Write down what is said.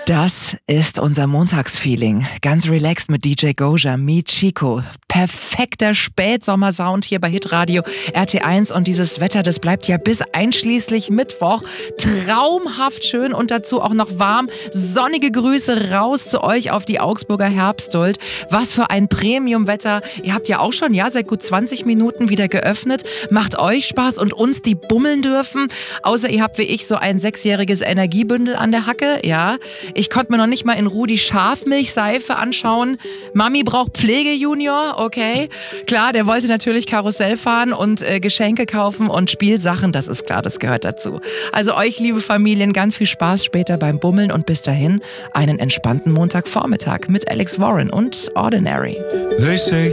Das ist unser Montagsfeeling. Ganz relaxed mit DJ Goja, Meet Chico. Perfekter Spätsommersound hier bei Hitradio RT1 und dieses Wetter, das bleibt ja bis einschließlich Mittwoch traumhaft schön und dazu auch noch warm. Sonnige Grüße raus zu euch auf die Augsburger Herbsthuld. Was für ein Premium-Wetter. Ihr habt ja auch schon, seit gut 20 Minuten wieder geöffnet. Macht euch Spaß und uns, die bummeln dürfen. Außer ihr habt wie ich so ein 6-jähriges Energiebündel an der Hacke, ja. Ich konnte mir noch nicht mal in Ruhe die Schafmilchseife anschauen. Mami braucht Pflege, Junior, okay. Klar, der wollte natürlich Karussell fahren und Geschenke kaufen und Spielsachen, das ist klar, das gehört dazu. Also euch, liebe Familien, ganz viel Spaß später beim Bummeln und bis dahin einen entspannten Montagvormittag mit Alex Warren und Ordinary.